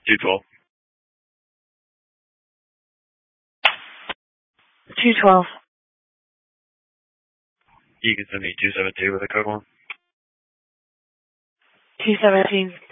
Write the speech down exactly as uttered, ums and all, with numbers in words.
two twelve. two twelve. You can send me two seventeen with a code one. two seventeen.